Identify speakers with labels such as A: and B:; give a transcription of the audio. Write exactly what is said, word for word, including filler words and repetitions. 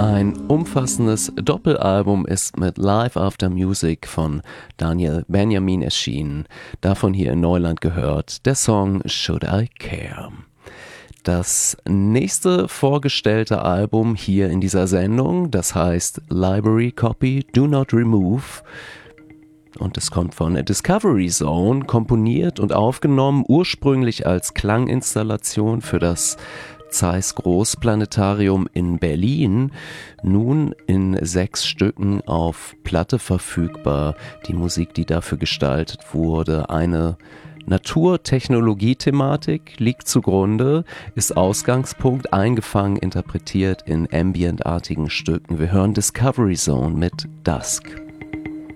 A: Ein umfassendes Doppelalbum ist mit Live After Music von Daniel Benjamin erschienen. Davon hier in Neuland gehört der Song Should I Care. Das nächste vorgestellte Album hier in dieser Sendung, das heißt Library Copy Do Not Remove. Und es kommt von Discovery Zone, komponiert und aufgenommen, ursprünglich als Klanginstallation für das Zeiss Großplanetarium in Berlin, nun in sechs Stücken auf Platte verfügbar. Die Musik, die dafür gestaltet wurde, eine Naturtechnologie-Thematik liegt zugrunde, ist Ausgangspunkt, eingefangen, interpretiert in ambientartigen Stücken. Wir hören Discovery Zone mit Dusk.